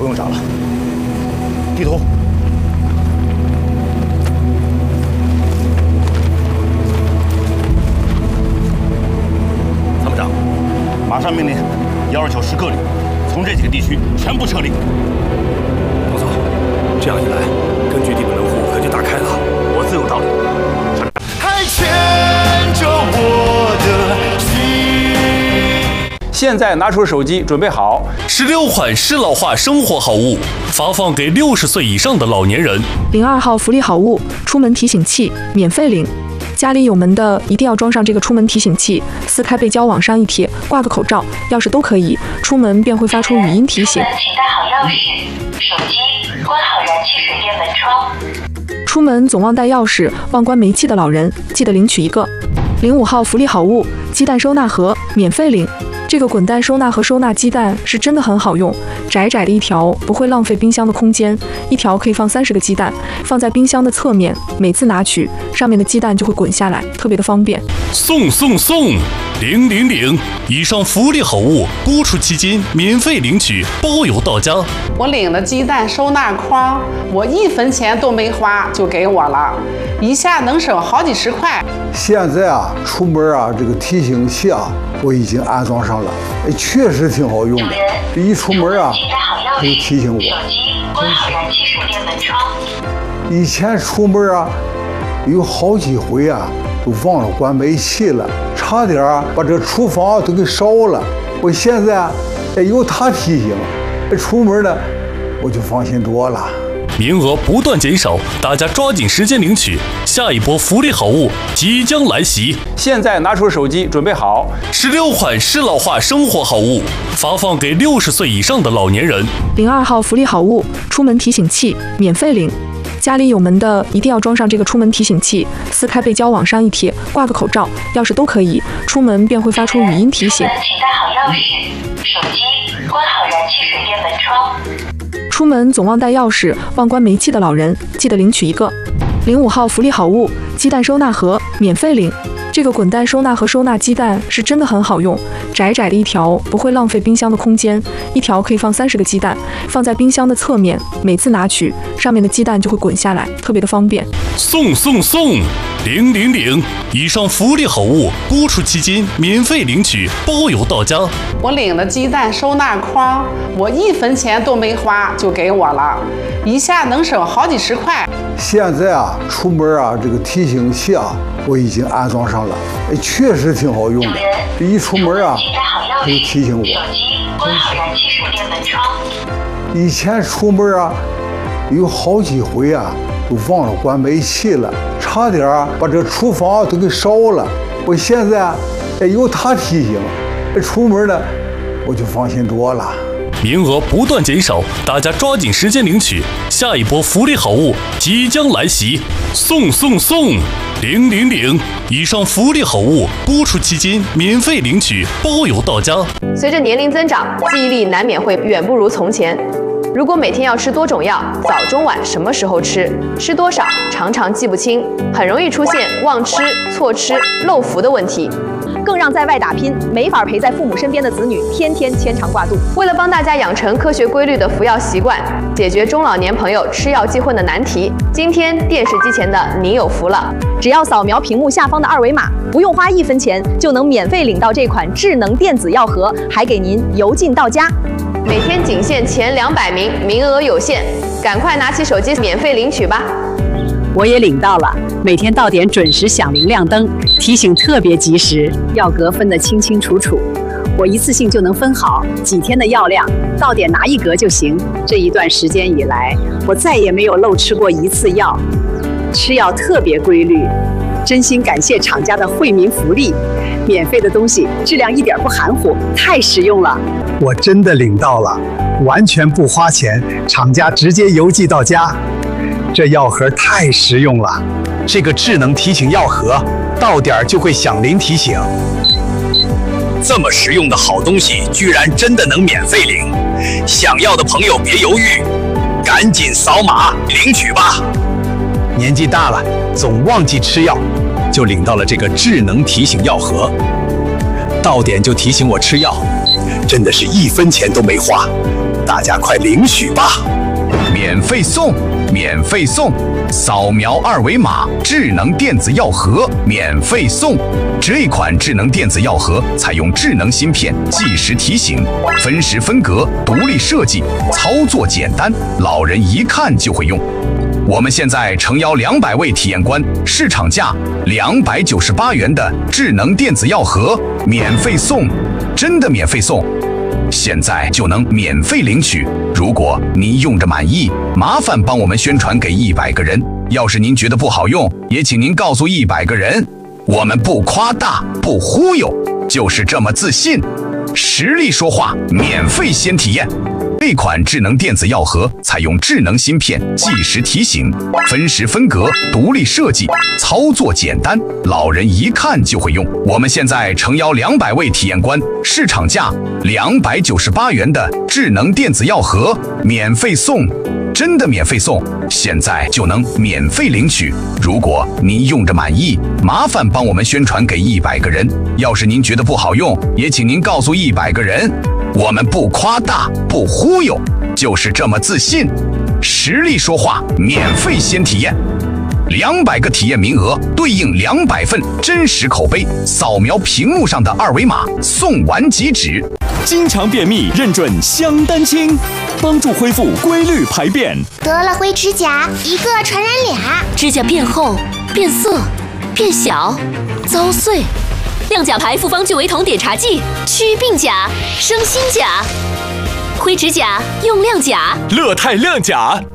不用找了。地图。参谋长，马上命令129师各旅从这几个地区全部撤离。 董总，这样一来，根据地的门户可就打开了。 我自有道理。 还牵着我的心。 现在拿出手机，准备好。 16款适老化生活好物，发放给60岁以上的老年人。 02号福利好物，出门提醒器，免费领。家里有门的一定要装上这个出门提醒器，撕开背胶往上一贴，挂个口罩、钥匙都可以，出门便会发出语音提醒。 请带好钥匙、手机，关好燃气水电门窗。 出门总忘带钥匙、忘关煤气的老人，记得领取一个。05号福利好物，鸡蛋收纳盒，免费领。这个滚蛋收纳盒收纳鸡蛋是真的很好用，窄窄的一条，不会浪费冰箱的空间，一条可以放30个鸡蛋，放在冰箱的侧面，每次拿取，上面的鸡蛋就会滚下来，特别的方便。 送000，以上福利好物播出期间免费领取，包邮到家。 我领了鸡蛋收纳筐，我1分钱都没花就给我了，一下能省好几十块。 现在啊，出门啊，这个提醒器啊，我已经安装上了，确实挺好用的。一出门啊，它就提醒我。 手机关好燃气水电门窗。 以前出门啊，有好几回啊，都忘了关煤气了，差点把这厨房都给烧了。我现在有它提醒，出门呢我就放心多了。 名额不断减少，大家抓紧时间领取，下一波福利好物即将来袭。 现在拿出手机，准备好。 16款适老化生活好物，发放给60岁以上的老年人。 02号福利好物，出门提醒器，免费领。家里有门的一定要装上这个出门提醒器，撕开背胶往上一贴，挂个口罩、钥匙都可以，出门便会发出语音提醒。 请带好钥匙、手机，关好燃气水电门窗。 出门总忘带钥匙、忘关煤气的老人，记得领取一个。05号福利好物，鸡蛋收纳盒，免费领。这个滚蛋收纳盒收纳鸡蛋是真的很好用，窄窄的一条，不会浪费冰箱的空间，一条可以放30个鸡蛋，放在冰箱的侧面，每次拿取，上面的鸡蛋就会滚下来，特别的方便。 送000，以上福利好物播出期间免费领取，包邮到家。 我领了鸡蛋收纳筐，我1分钱都没花就给我了，一下能省好几十块。 现在啊，出门啊，这个提醒器啊，我已经安装上了，确实挺好用的。一出门啊，它就提醒我。 手机关好燃气水电门窗。 以前出门啊，有好几回啊，都忘了关煤气了，差点把这厨房都给烧了。我现在有它提醒，出门呢我就放心多了。 名额不断减少，大家抓紧时间领取，下一波福利好物即将来袭。送000，以上福利好物播出期间免费领取，包邮到家。 随着年龄增长，记忆力难免会远不如从前。如果每天要吃多种药，早中晚什么时候吃，吃多少，常常记不清，很容易出现忘吃、错吃、漏服的问题。 更让在外打拼、没法陪在父母身边的子女天天牵肠挂肚。 为了帮大家养成科学规律的服药习惯，解决中老年朋友吃药记混的难题，今天电视机前的您有福了！ 只要扫描屏幕下方的2维码，不用花1分钱，就能免费领到这款智能电子药盒，还给您邮进到家。 每天仅限前200名，名额有限，赶快拿起手机免费领取吧！ 我也领到了，每天到点准时响铃亮灯，提醒特别及时，药格分得清清楚楚，我一次性就能分好几天的药量，到点拿1格就行。这一段时间以来，我再也没有漏吃过1次药，吃药特别规律，真心感谢厂家的惠民福利，免费的东西质量一点不含糊，太实用了。 我真的领到了，完全不花钱，厂家直接邮寄到家。这药盒太实用了，这个智能提醒药盒，到点就会响铃提醒。 这么实用的好东西，居然真的能免费领！想要的朋友别犹豫，赶紧扫码领取吧。 年纪大了，总忘记吃药，就领到了这个智能提醒药盒，到点就提醒我吃药，真的是1分钱都没花， 大家快领取吧！ 免费送，免费送！扫描二维码，智能电子药盒免费送。这款智能电子药盒采用智能芯片，计时提醒，分时分隔，独立设计，操作简单，老人一看就会用。我们现在诚邀200位体验官，市场价298元的智能电子药盒免费送，真的免费送！现在就能免费领取。如果您用着满意，麻烦帮我们宣传给100个人。要是您觉得不好用，也请您告诉100个人。我们不夸大，不忽悠，就是这么自信。实力说话，免费先体验。这款智能电子药盒采用智能芯片，计时提醒，分时分隔，独立设计，操作简单，老人一看就会用。我们现在诚邀200位体验官，市场价298元的智能电子药盒免费送，真的免费送！现在就能免费领取。如果您用着满意，麻烦帮我们宣传给100个人。要是您觉得不好用，也请您告诉100个人。我们不夸大，不忽悠，就是这么自信。实力说话，免费先体验。200个体验名额对应200份真实口碑，扫描屏幕上的二维码，送完即止。 经常便秘认准香丹清，帮助恢复规律排便。 得了灰指甲，一个传染俩， 指甲变厚、变色、变小、遭碎。亮甲牌复方聚维酮碘茶剂，祛病甲、生新甲。灰指甲用亮甲， 乐泰亮甲。